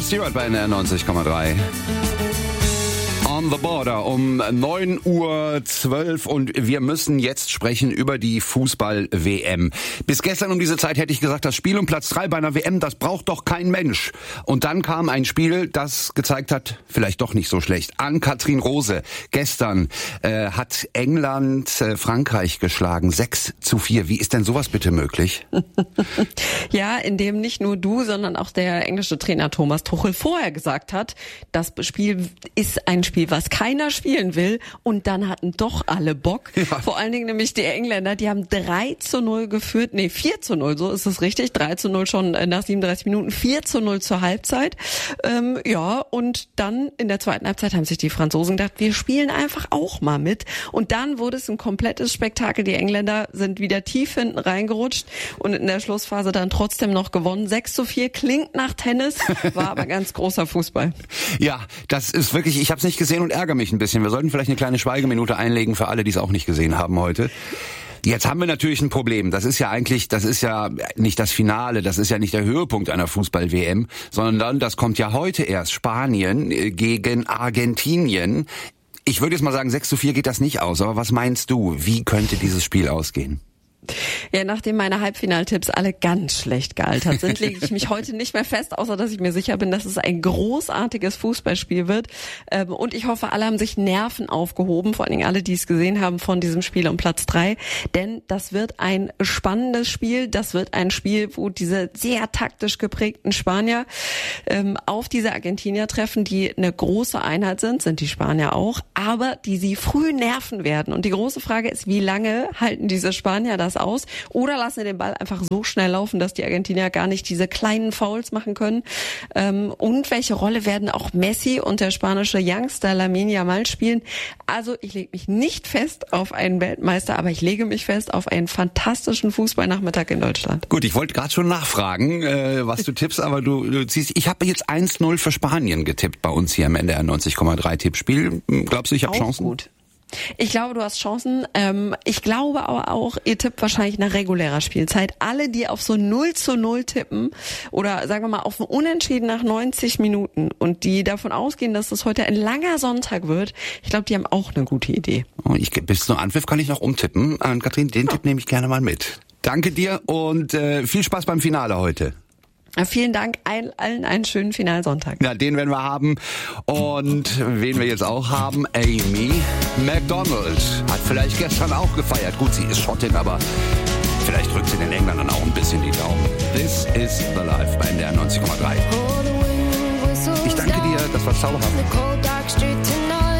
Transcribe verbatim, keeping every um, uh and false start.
Stewart bei N R neunzig Komma drei. On the Border um neun Uhr zwölf und wir müssen jetzt sprechen über die Fußball-W M. Bis gestern um diese Zeit hätte ich gesagt, das Spiel um Platz drei bei einer W M, das braucht doch kein Mensch. Und dann kam ein Spiel, das gezeigt hat, vielleicht doch nicht so schlecht. Ann-Kathrin Rose, gestern äh, hat England äh, Frankreich geschlagen, sechs zu vier. Wie ist denn sowas bitte möglich? Ja, indem nicht nur du, sondern auch der englische Trainer Thomas Tuchel vorher gesagt hat, das Spiel ist ein Spiel, was keiner spielen will, und dann hatten doch alle Bock. Ja. Vor allen Dingen nämlich die Engländer, die haben drei zu null geführt, nee, vier zu null, so ist es richtig, drei zu null schon nach siebenunddreißig Minuten, vier zu null zur Halbzeit. Ähm, ja, und dann in der zweiten Halbzeit haben sich die Franzosen gedacht, wir spielen einfach auch mal mit. Und dann wurde es ein komplettes Spektakel. Die Engländer sind wieder tief hinten reingerutscht und in der Schlussphase dann trotzdem noch gewonnen. sechs zu vier klingt nach Tennis, war aber ganz großer Fußball. Ja, das ist wirklich, ich habe es nicht gesehen und ärgere mich ein bisschen. Wir sollten vielleicht eine kleine Schweigeminute einlegen für alle, die es auch nicht gesehen haben heute. Jetzt haben wir natürlich ein Problem. Das ist ja eigentlich, das ist ja nicht das Finale, das ist ja nicht der Höhepunkt einer Fußball-W M, sondern das kommt ja heute erst. Spanien gegen Argentinien. Ich würde jetzt mal sagen, sechs zu vier geht das nicht aus. Aber was meinst du? Wie könnte dieses Spiel ausgehen? Ja, nachdem meine Halbfinaltipps alle ganz schlecht gealtert sind, lege ich mich heute nicht mehr fest, außer dass ich mir sicher bin, dass es ein großartiges Fußballspiel wird. Und ich hoffe, alle haben sich Nerven aufgehoben, vor allen Dingen alle, die es gesehen haben von diesem Spiel um Platz drei. Denn das wird ein spannendes Spiel. Das wird ein Spiel, wo diese sehr taktisch geprägten Spanier auf diese Argentinier treffen, die eine große Einheit sind, sind die Spanier auch, aber die sie früh nerven werden. Und die große Frage ist, wie lange halten diese Spanier das aus, oder lassen sie den Ball einfach so schnell laufen, dass die Argentinier gar nicht diese kleinen Fouls machen können. Und welche Rolle werden auch Messi und der spanische Youngster Lamine Yamal spielen? Also ich lege mich nicht fest auf einen Weltmeister, aber ich lege mich fest auf einen fantastischen Fußballnachmittag in Deutschland. Gut, ich wollte gerade schon nachfragen, äh, was du tippst, aber du, du ziehst, ich habe jetzt eins null für Spanien getippt bei uns hier im N D R neunzig Komma drei Tippspiel. Glaubst du, ich habe Chancen? Gut. Ich glaube, du hast Chancen. Ähm, ich glaube aber auch, ihr tippt wahrscheinlich nach regulärer Spielzeit. Alle, die auf so null zu null tippen oder sagen wir mal auf ein Unentschieden nach neunzig Minuten und die davon ausgehen, dass es heute ein langer Sonntag wird, ich glaube, die haben auch eine gute Idee. Oh, ich, bis zum Anpfiff kann ich noch umtippen. Äh, Kathrin, den ja. Tipp nehme ich gerne mal mit. Danke dir und äh, viel Spaß beim Finale heute. Vielen Dank, allen einen schönen Finalsonntag. Ja, den werden wir haben. Und wen wir jetzt auch haben, Amy Macdonald. Hat vielleicht gestern auch gefeiert. Gut, sie ist Schottin, aber vielleicht drückt sie den Engländern auch ein bisschen die Daumen. This is the Life bei N D R neunzig Komma drei. Ich danke dir, das war zauberhaft.